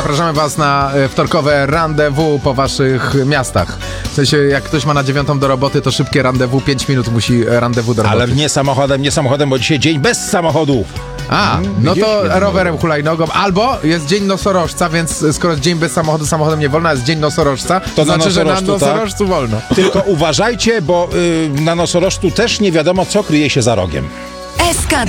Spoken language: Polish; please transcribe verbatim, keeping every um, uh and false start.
zapraszamy was na e, wtorkowe rendezvous po waszych miastach. W sensie, jak ktoś ma na dziewiątą do roboty, to szybkie rendezvous, pięć minut musi rendezvous do roboty. Ale nie samochodem, nie samochodem, bo dzisiaj dzień bez samochodu. A, no Widzisz? to rowerem, hulajnogą, albo jest dzień nosorożca, więc skoro jest dzień bez samochodu, samochodem nie wolno, a jest dzień nosorożca, to, to znaczy, że na nosorożcu tak? wolno. Tylko uważajcie, bo y, na nosorożcu też nie wiadomo, co kryje się za rogiem.